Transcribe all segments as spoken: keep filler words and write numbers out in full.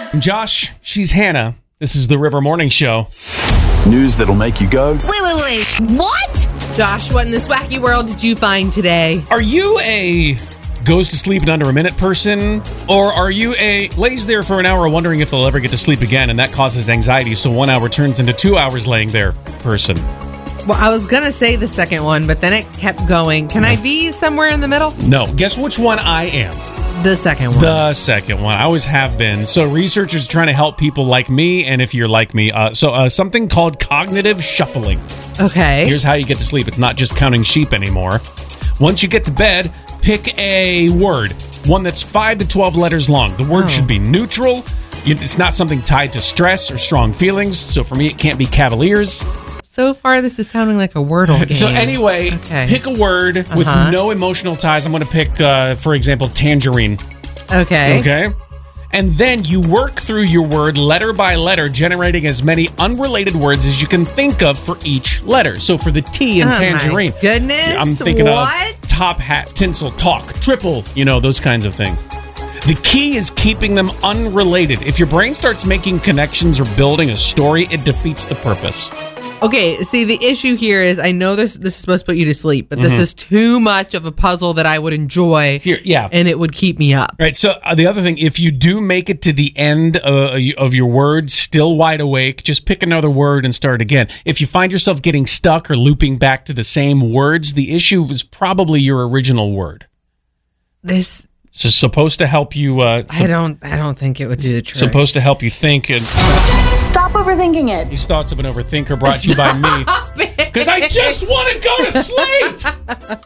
I'm Josh. She's Hannah. This is the River Morning Show. News that'll make you go, Wait, wait, wait. What? Josh, what in this wacky world did you find today? Are you a goes to sleep in under a minute person? Or are you a lays there for an hour wondering if they'll ever get to sleep again, and that causes anxiety, so one hour turns into two hours laying there person? Well, I was going to say the second one, but then it kept going. Can I be somewhere in the middle? No. Guess which one I am? The second one. The second one. I always have been. So researchers trying to help people like me, and if you're like me, uh, so uh, something called cognitive shuffling. Okay. Here's how you get to sleep. It's not just counting sheep anymore. Once you get to bed, pick a word, one that's five to twelve letters long. The word Oh. should be neutral. It's not something tied to stress or strong feelings. So for me, it can't be Cavaliers. So far, this is sounding like a Wordle game. So anyway, Okay. pick a word with Uh-huh. no emotional ties. I'm going to pick, uh, for example, tangerine. Okay. Okay? And then you work through your word letter by letter, generating as many unrelated words as you can think of for each letter. So for the T in Oh, tangerine, my goodness. I'm thinking What? of top hat, tinsel, talk, triple, you know, those kinds of things. The key is keeping them unrelated. If your brain starts making connections or building a story, it defeats the purpose. Okay, see, the issue here is I know this this is supposed to put you to sleep, but this is too much of a puzzle that I would enjoy, Here, yeah. and it would keep me up. Right. So uh, the other thing, if you do make it to the end uh, of your word, still wide awake, just pick another word and start again. If you find yourself getting stuck or looping back to the same words, the issue was probably your original word. This It's supposed to help you. Uh, I don't I don't think it would do the trick. supposed to help you think. And Stop overthinking it. these thoughts of an overthinker brought to you by me, because I just want to go to sleep.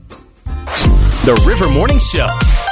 The River Morning Show.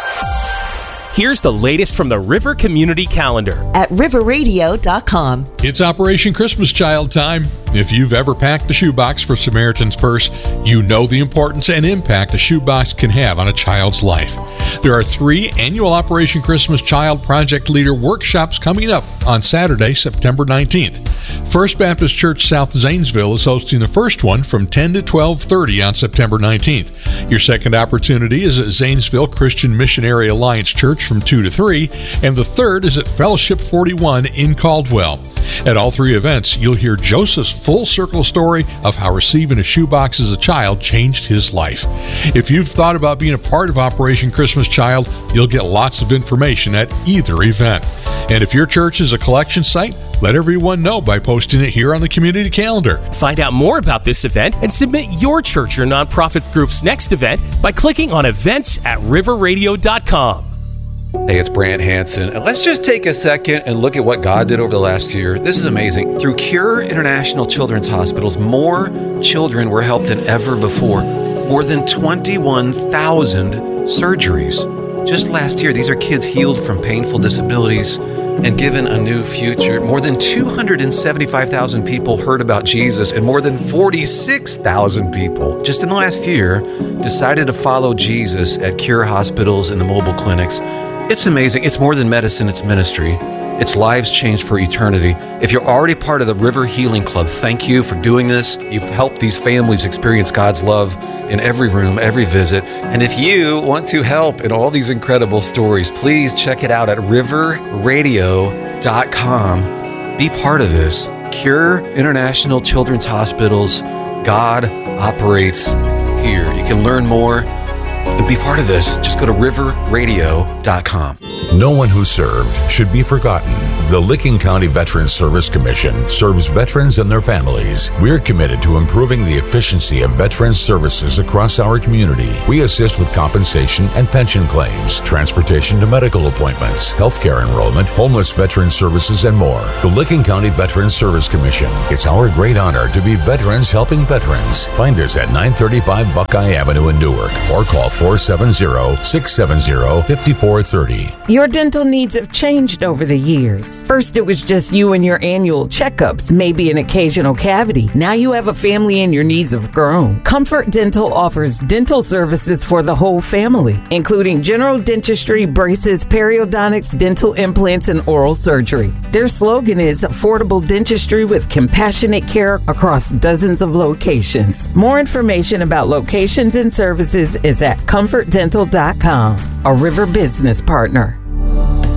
Here's the latest from the River Community Calendar at river radio dot com. It's Operation Christmas Child time. If you've ever packed a shoebox for Samaritan's Purse, you know the importance and impact a shoebox can have on a child's life. There are three annual Operation Christmas Child Project Leader workshops coming up on Saturday, September nineteenth. First Baptist Church South Zanesville is hosting the first one from ten to twelve thirty on September nineteenth. Your second opportunity is at Zanesville Christian Missionary Alliance Church from two to three, and the third is at Fellowship forty-one in Caldwell. At all three events, you'll hear Joseph's full circle story of how receiving a shoebox as a child changed his life. If you've thought about being a part of Operation Christmas Child, you'll get lots of information at either event. And if your church is a collection site, let everyone know by posting it here on the community calendar. Find out more about this event and submit your church or nonprofit group's next event by clicking on events at river radio dot com. Hey, it's Brant Hansen. And let's just take a second and look at what God did over the last year. This is amazing. Through Cure International Children's Hospitals, more children were helped than ever before. More than twenty-one thousand surgeries. Just last year, these are kids healed from painful disabilities and given a new future. More than two hundred seventy-five thousand people heard about Jesus, and more than forty-six thousand people just in the last year decided to follow Jesus at Cure hospitals and the mobile clinics. It's amazing. It's more than medicine, it's ministry. It's lives changed for eternity. If you're already part of the River Healing Club, thank you for doing this. You've helped these families experience God's love in every room, every visit. And if you want to help in all these incredible stories, please check it out at river radio dot com. Be part of this. Cure International Children's Hospitals. God operates here. You can learn more and be part of this. Just go to river radio dot com. No one who served should be forgotten. The Licking County Veterans Service Commission serves veterans and their families. We're committed to improving the efficiency of veterans services across our community. We assist with compensation and pension claims, transportation to medical appointments, healthcare enrollment, homeless veteran services, and more. The Licking County Veterans Service Commission. It's our great honor to be veterans helping veterans. Find us at nine thirty-five Buckeye Avenue in Newark or call four seven zero, six seven zero, five four three zero. Your dental needs have changed over the years. First, it was just you and your annual checkups, maybe an occasional cavity. Now you have a family and your needs have grown. Comfort Dental offers dental services for the whole family, including general dentistry, braces, periodontics, dental implants, and oral surgery. Their slogan is affordable dentistry with compassionate care across dozens of locations. More information about locations and services is at comfort dental dot com, a River business partner.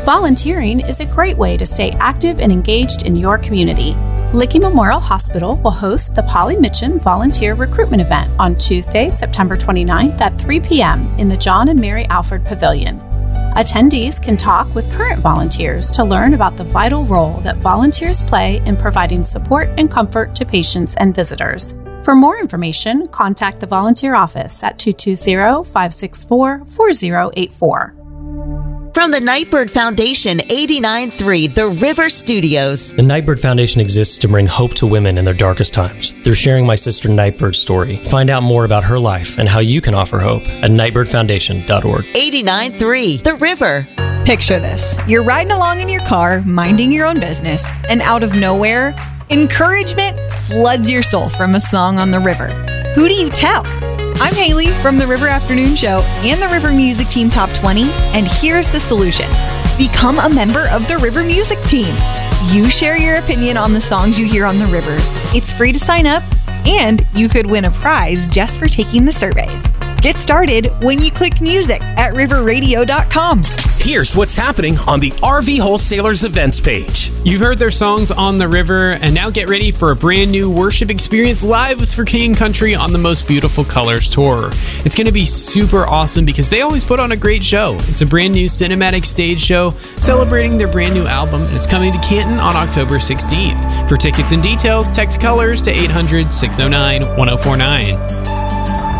Volunteering is a great way to stay active and engaged in your community. Licking Memorial Hospital will host the Polly Mitchin Volunteer Recruitment Event on Tuesday, September twenty-ninth at three p.m. in the John and Mary Alford Pavilion. Attendees can talk with current volunteers to learn about the vital role that volunteers play in providing support and comfort to patients and visitors. For more information, contact the volunteer office at two two zero, five six four, four zero eight four. From the Nightbird Foundation, eighty-nine point three The River Studios. The Nightbird Foundation exists to bring hope to women in their darkest times through sharing my sister Nightbird's story. Find out more about her life and how you can offer hope at nightbird foundation dot org. eighty-nine point three The River. Picture this. You're riding along in your car, minding your own business, and out of nowhere, encouragement floods your soul from a song on the river. Who do you tell? I'm Haley from the River Afternoon Show and the River Music Team Top twenty, and here's the solution. Become a member of the River Music Team. You share your opinion on the songs you hear on the river. It's free to sign up, and you could win a prize just for taking the surveys. Get started when you click music at river radio dot com. Here's what's happening on the R V Wholesalers events page. You've heard their songs on the river, and now get ready for a brand new worship experience live with For King and Country on the Most Beautiful Colors Tour. It's going to be super awesome because they always put on a great show. It's a brand new cinematic stage show celebrating their brand new album, and it's coming to Canton on October sixteenth. For tickets and details, text Colors to eight hundred, six oh nine, one oh four nine.